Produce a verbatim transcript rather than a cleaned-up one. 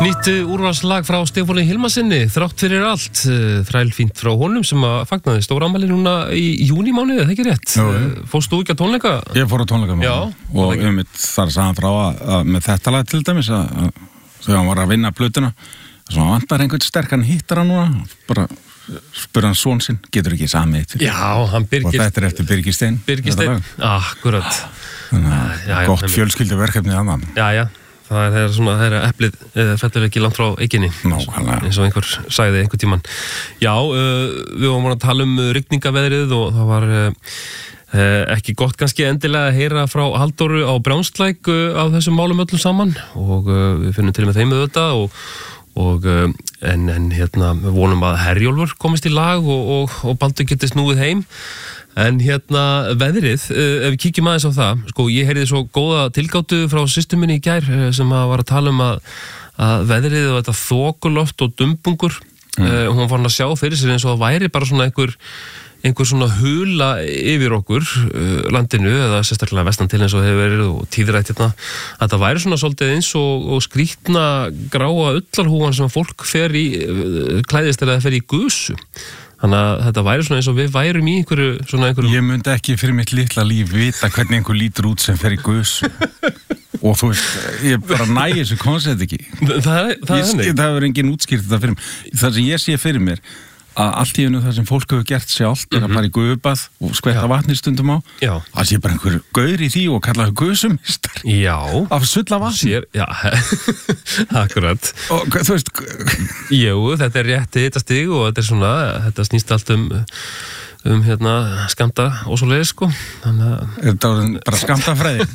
Nýtt úrvalslag frá Stefáni Hilmarsinni, þrátt fyrir allt, þrælfínt frá honum sem að fagnaði stórafmæli núna í júnímánuði, það ekki rétt? Jú. Fórst þú ekki á tónleika? Ég fór á tónleika með hann og um mitt þar sagði hann frá að, að með þetta lag til dæmis að, að þegar hann var að vinna plötuna, þess að hann vantar einhvern sterkan hittara núna, bara spurði hann son sinn, getur ekki samið eitt? Já, hann Birgir... Og þetta er eftir Birgir Stein. Birgir Stein, akkurat. Þannig að já, gott fjölskylduverkefni að hann. Já, já. Það er svona, það er eplið eða fellur ekki langt frá eiginni eins og einhver sagði einhver tíman. Já, uh, við vorum að tala um rigningaveðrið og það var uh, ekki gott kannski endilega að heyra frá Halldóru á Brjánslæk uh, á þessum málum öllum saman og uh, við finnum til með þeim með þetta og, og uh, en, en hérna við vonum að Herjólfur komist í lag og, og, og Baldur geti snúið heim. En hérna veðrið, ef við kíkjum aðeins á það, sko ég heyrði svo góða tilgátu frá systur minni í gær sem að var að tala um að, að veðrið og þetta þokuloft og dumbungur, mm. uh, hún var farin að sjá fyrir sér eins og það væri bara svona einhver, einhver svona hula yfir okkur uh, landinu, eða sérstaklega vestan til eins og hefur verið og tíðrætt hérna, að það væri svona svolítið eins og, og skrýtna gráa ullarhúan sem fólk fer í, uh, klæðist eða fer í gusu. Þannig að þetta væri svona eins og við værum í einhverju svona einhverju... Ég myndi ekki fyrir mitt litla líf vita hvernig einhver lítur út sem fer í gusu. Og þú veist, ég bara næ þessu koncept ekki. Það er, það er henni. Það hefur enginn útskýrt þetta fyrir mér. Það sem ég sé fyrir mér, að allt í einu það sem fólk hefur gert sjálft er að fara í gufubað og skvetta vatni stundum á. Já. Það sé bara einhver gaur í því og kalla það gusumistar. Já. Af sulla vatni. Sér, já, akkurat. Og þú veist... Jú, þetta er rétti hitastig og þetta er svona, þetta snýst allt um, um hérna, skammta og svo leiðis, sko. Þannig að... Er þetta bara skammtafræði?